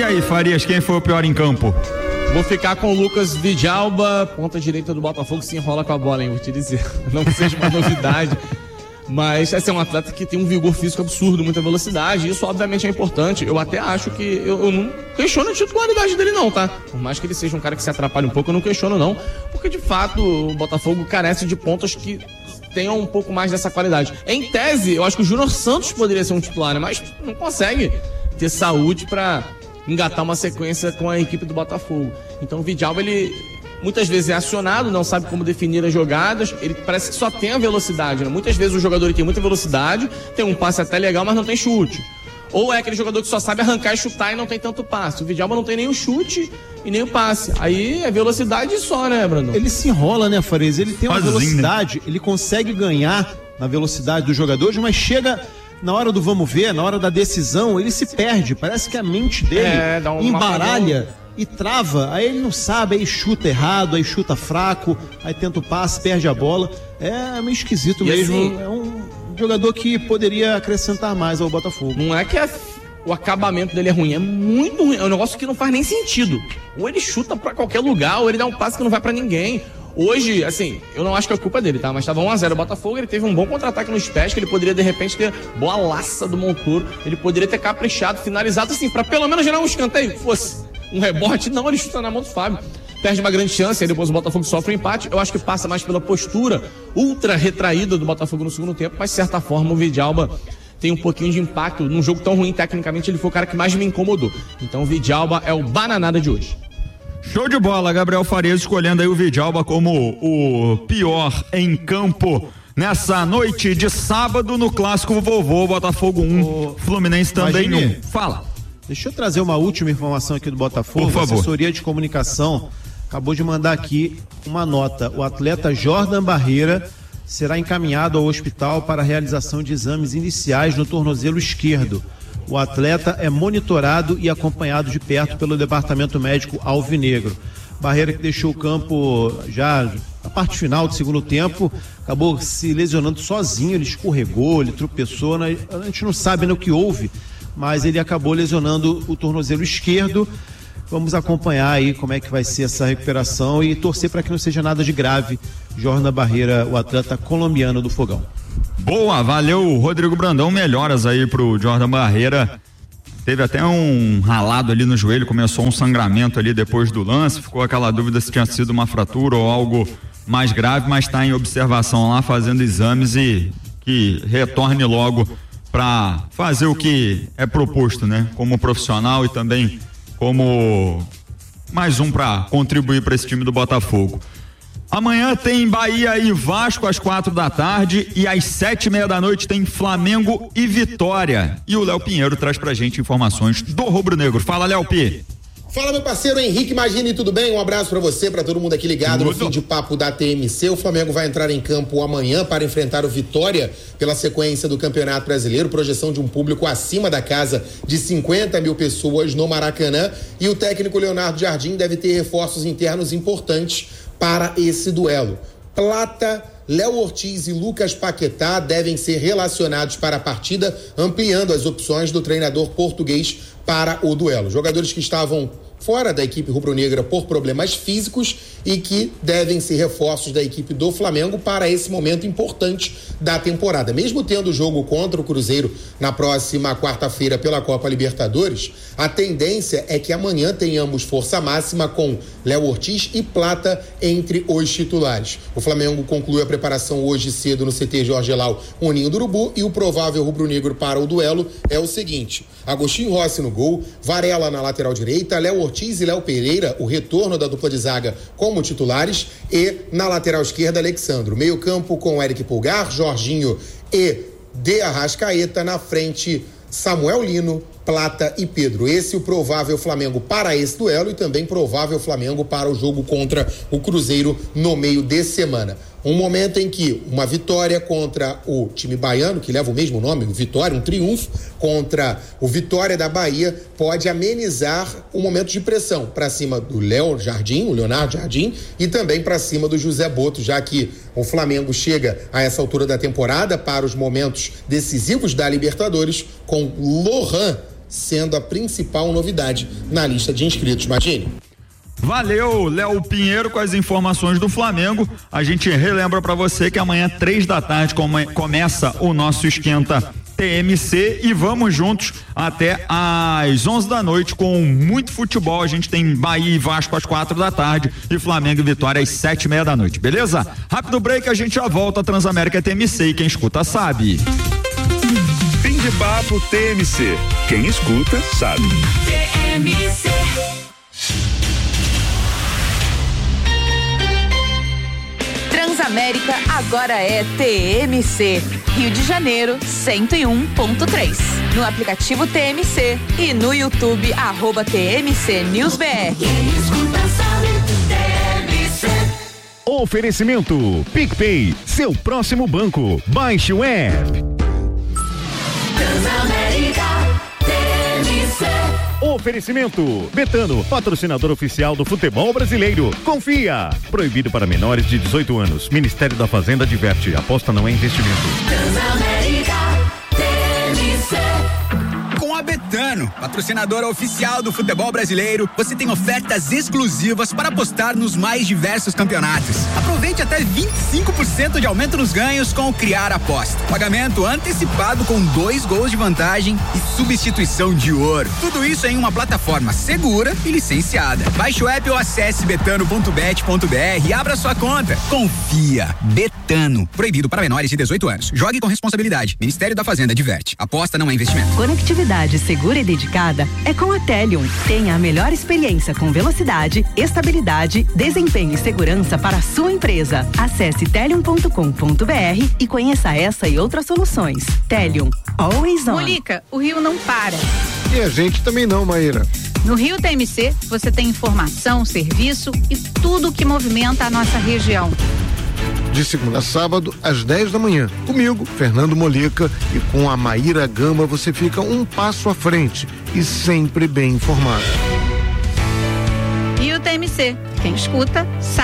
aí, Farias, quem foi o pior em campo? Vou ficar com o Lucas Vidalba, ponta direita do Botafogo, se enrola com a bola, hein, vou te dizer. Não que seja uma novidade, mas esse é um atleta que tem um vigor físico absurdo, muita velocidade, isso obviamente é importante. Eu até acho que eu não questiono a titularidade dele não, tá? Por mais que ele seja um cara que se atrapalhe um pouco, eu não questiono não, porque de fato o Botafogo carece de pontas que tenham um pouco mais dessa qualidade. Em tese, eu acho que o Júnior Santos poderia ser um titular, né? Mas não consegue ter saúde pra engatar uma sequência com a equipe do Botafogo. Então o Vidalba, ele muitas vezes é acionado, não sabe como definir as jogadas, ele parece que só tem a velocidade, né? Muitas vezes o jogador ele tem muita velocidade, tem um passe até legal, mas não tem chute. Ou é aquele jogador que só sabe arrancar e chutar e não tem tanto passe. O Vidalba não tem nem o chute e nem o passe. Aí é velocidade só, né, Brandon? Ele se enrola, né, Farias? Ele tem uma velocidade, ele consegue ganhar na velocidade dos jogadores, mas chega na hora do vamos ver, na hora da decisão, ele se perde. Parece que a mente dele embaralha e trava. Aí ele não sabe, aí chuta errado, aí chuta fraco, aí tenta o passe, perde a bola. É meio esquisito mesmo. Assim, é um jogador que poderia acrescentar mais ao Botafogo. Não é que o acabamento dele é ruim, é muito ruim. É um negócio que não faz nem sentido. Ou ele chuta pra qualquer lugar, ou ele dá um passe que não vai pra ninguém. Hoje, assim, eu não acho que é culpa dele, tá? Mas tava 1-0 o Botafogo, ele teve um bom contra-ataque nos pés, que ele poderia, de repente, ter boa laça do Montoro, ele poderia ter caprichado, finalizado, assim, pra pelo menos gerar um escanteio, que fosse um rebote. Não, ele chuta na mão do Fábio. Perde uma grande chance, aí depois o Botafogo sofre um empate. Eu acho que passa mais pela postura ultra retraída do Botafogo no segundo tempo, mas, de certa forma, o Vidalba tem um pouquinho de impacto. Num jogo tão ruim, tecnicamente, ele foi o cara que mais me incomodou. Então, o Vidalba é o bananada de hoje. Show de bola, Gabriel Farias escolhendo aí o Vidalba como o pior em campo nessa noite de sábado no Clássico Vovô, Botafogo 1, Fluminense também 1. Fala. Deixa eu trazer uma última informação aqui do Botafogo. Por favor. A assessoria de comunicação acabou de mandar aqui uma nota. O atleta Jordan Barreira será encaminhado ao hospital para a realização de exames iniciais no tornozelo esquerdo. O atleta é monitorado e acompanhado de perto pelo departamento médico alvinegro. Barreira, que deixou o campo já na parte final do segundo tempo, acabou se lesionando sozinho, ele escorregou, ele tropeçou, a gente não sabe o que houve, mas ele acabou lesionando o tornozelo esquerdo. Vamos acompanhar aí como é que vai ser essa recuperação e torcer para que não seja nada de grave. Jordan Barreira, o atleta colombiano do Fogão. Boa, valeu, Rodrigo Brandão, melhoras aí pro Jordan Barreira. Teve até um ralado ali no joelho, começou um sangramento ali depois do lance, ficou aquela dúvida se tinha sido uma fratura ou algo mais grave, mas está em observação lá, fazendo exames e que retorne logo para fazer o que é proposto, né? Como profissional e também como mais um para contribuir para esse time do Botafogo. Amanhã tem Bahia e Vasco às 4h e às 7h30 tem Flamengo e Vitória. E o Léo Pinheiro traz pra gente informações do Rubro Negro. Fala, Léo P. Fala, meu parceiro Henrique Magini, tudo bem? Um abraço pra você, pra todo mundo aqui ligado no fim de papo da TMC. O Flamengo vai entrar em campo amanhã para enfrentar o Vitória pela sequência do Campeonato Brasileiro, projeção de um público acima da casa de 50 mil pessoas no Maracanã, e o técnico Leonardo Jardim deve ter reforços internos importantes para esse duelo. Plata, Léo Ortiz e Lucas Paquetá devem ser relacionados para a partida, ampliando as opções do treinador português para o duelo. Jogadores que estavam fora da equipe rubro-negra por problemas físicos e que devem ser reforços da equipe do Flamengo para esse momento importante da temporada. Mesmo tendo o jogo contra o Cruzeiro na próxima quarta-feira pela Copa Libertadores, a tendência é que amanhã tenhamos força máxima com Léo Ortiz e Plata entre os titulares. O Flamengo conclui a preparação hoje cedo no CT Jorge Lau, o Ninho do Urubu, e o provável rubro-negro para o duelo é o seguinte: Agostinho Rossi no gol, Varela na lateral direita, Léo Ortiz e Léo Pereira, o retorno da dupla de zaga como titulares, e na lateral esquerda, Alexandro. Meio campo com Eric Pulgar, Jorginho e De Arrascaeta, na frente Samuel Lino, Plata e Pedro. Esse é o provável Flamengo para esse duelo e também provável Flamengo para o jogo contra o Cruzeiro no meio de semana. Um momento em que uma vitória contra o time baiano, que leva o mesmo nome, o Vitória, um triunfo contra o Vitória da Bahia, pode amenizar o momento de pressão para cima do Léo Jardim, o Leonardo Jardim, e também para cima do José Boto, já que o Flamengo chega a essa altura da temporada para os momentos decisivos da Libertadores com Lohan sendo a principal novidade na lista de inscritos. Imagine. Valeu, Léo Pinheiro, com as informações do Flamengo. A gente relembra para você que amanhã 3h começa o nosso Esquenta TMC e vamos juntos até às 11 da noite com muito futebol. A gente tem Bahia e Vasco às 4 da tarde e Flamengo e Vitória às 7h30 da noite, beleza? Rápido break, a gente já volta. Transamérica TMC e quem escuta sabe. Fim de papo TMC. Quem escuta sabe. TMC. Transamérica agora é TMC. Rio de Janeiro 101.3. No aplicativo TMC e no YouTube @TMC News BR. Oferecimento PicPay, seu próximo banco. Baixe o app. Transamérica TMC. Oferecimento Betano, patrocinador oficial do futebol brasileiro. Confia. Proibido para menores de 18 anos. Ministério da Fazenda adverte. Aposta não é investimento. Transamérica TMC. Com a Betano, patrocinadora oficial do futebol brasileiro, você tem ofertas exclusivas para apostar nos mais diversos campeonatos. Aproveite até 25% de aumento nos ganhos com o Criar Aposta. Pagamento antecipado com 2 gols de vantagem e substituição de ouro. Tudo isso em uma plataforma segura e licenciada. Baixe o app ou acesse betano.bet.br e abra sua conta. Confia. Betano. Proibido para menores de 18 anos. Jogue com responsabilidade. Ministério da Fazenda adverte. Aposta não é investimento. Conectividade segura e dedicada é com a Telium. Tenha a melhor experiência com velocidade, estabilidade, desempenho e segurança para a sua empresa. Acesse telium.com.br e conheça essa e outras soluções. Telium, always on. Molica, o Rio não para. E a gente também não, Maíra. No Rio TMC, você tem informação, serviço e tudo que movimenta a nossa região. De segunda a sábado, às 10 da manhã. Comigo, Fernando Molica, e com a Maíra Gamba você fica um passo à frente e sempre bem informado. Rio TMC, quem escuta sabe.